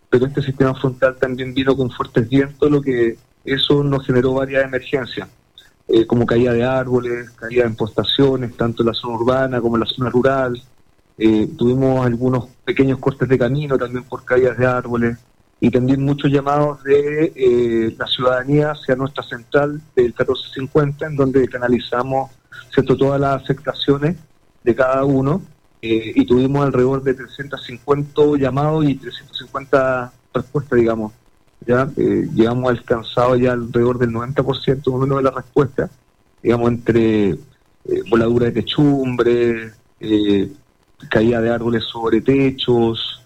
pero este sistema frontal también vino con fuertes vientos, lo que eso nos generó varias emergencias, como caída de árboles, caída en postaciones, tanto en la zona urbana como en la zona rural. Tuvimos algunos pequeños cortes de camino también por caídas de árboles, y también muchos llamados de la ciudadanía hacia nuestra central del 1450, en donde canalizamos, ¿cierto?, todas las afectaciones de cada uno, y tuvimos alrededor de 350 llamados y 350 respuestas, digamos. Ya llegamos alcanzado ya alrededor del 90% más o menos de la respuesta, digamos, entre voladura de techumbre, caída de árboles sobre techos,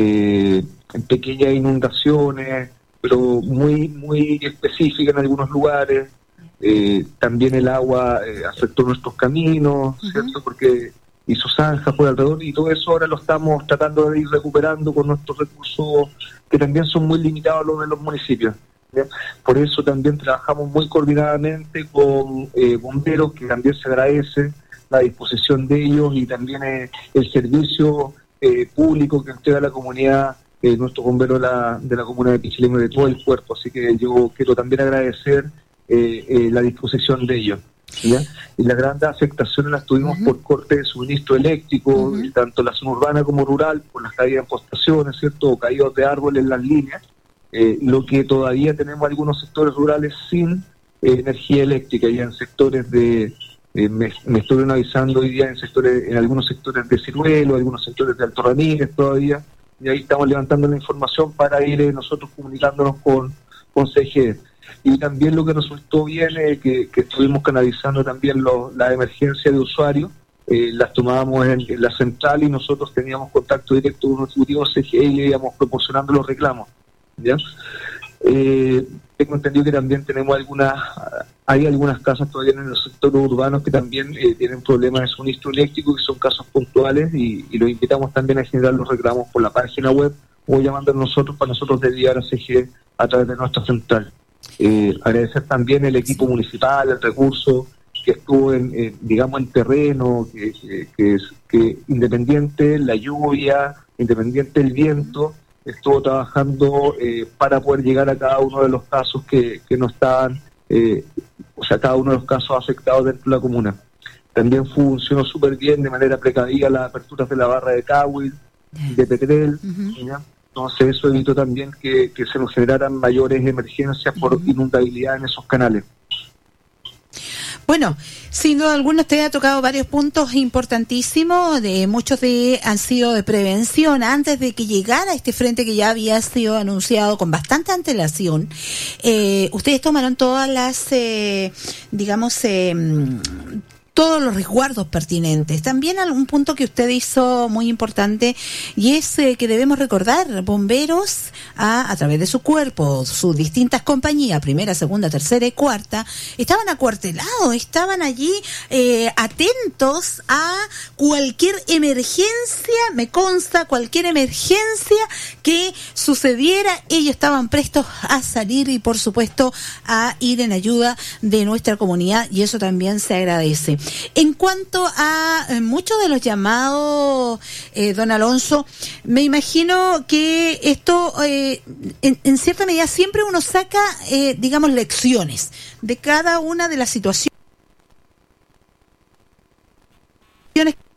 pequeñas inundaciones, pero muy específicas en algunos lugares. También el agua afectó nuestros caminos, ¿cierto? Porque hizo zanjas por alrededor, y todo eso ahora lo estamos tratando de ir recuperando con nuestros recursos, que también son muy limitados los de los municipios, ¿ya? Por eso también trabajamos muy coordinadamente con bomberos, que también se agradece la disposición de ellos, y también el servicio público que entrega a la comunidad, nuestros bomberos de la comuna de Pichilemu, de todo el cuerpo. Así que yo quiero también agradecer la disposición de ellos, ¿ya? Y las grandes afectaciones las tuvimos por corte de suministro eléctrico, tanto en la zona urbana como rural, por las caídas en postaciones, ¿cierto?, o caídos de árboles en las líneas, lo que todavía tenemos algunos sectores rurales sin energía eléctrica, y en sectores me estuvieron avisando hoy día en algunos sectores de Ciruelo, algunos sectores de Alto Ramírez todavía, y ahí estamos levantando la información para ir nosotros comunicándonos con CGE. Y también lo que resultó bien es que estuvimos canalizando también las emergencias de usuarios, las tomábamos en la central, y nosotros teníamos contacto directo con los ejecutivos CGE y le íbamos proporcionando los reclamos, ¿ya? Tengo entendido que también tenemos hay algunas casas todavía en los sectores urbanos que también tienen problemas de suministro eléctrico, que son casos puntuales, y los invitamos también a generar los reclamos por la página web o llamando a nosotros para nosotros desviar a CGE a través de nuestra central. Agradecer también el equipo municipal, el recurso que estuvo digamos en terreno, que independiente la lluvia, independiente el viento, estuvo trabajando para poder llegar a cada uno de los casos que no estaban, cada uno de los casos afectados dentro de la comuna. También funcionó súper bien, de manera precavida, las aperturas de la barra de Cahuil, de Petrel, ¿ya? Entonces eso evitó también que se nos generaran mayores emergencias por inundabilidad en esos canales. Bueno, sin duda alguna usted ha tocado varios puntos importantísimos, muchos han sido de prevención antes de que llegara este frente que ya había sido anunciado con bastante antelación. Ustedes tomaron todas las, todos los resguardos pertinentes. También algún punto que usted hizo muy importante, y es que debemos recordar, bomberos a través de su cuerpo, sus distintas compañías, primera, segunda, tercera y cuarta, estaban acuartelados, estaban allí atentos a cualquier emergencia, me consta, cualquier emergencia que sucediera, ellos estaban prestos a salir y por supuesto a ir en ayuda de nuestra comunidad, y eso también se agradece. En cuanto a muchos de los llamados, don Alonso, me imagino que esto, en cierta medida, siempre uno saca, lecciones de cada una de las situaciones